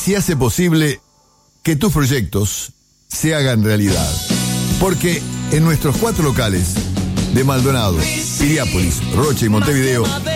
Easy hace posible que tus proyectos se hagan realidad. Porque en nuestros 4 locales de Maldonado, Piriápolis, Rocha y Montevideo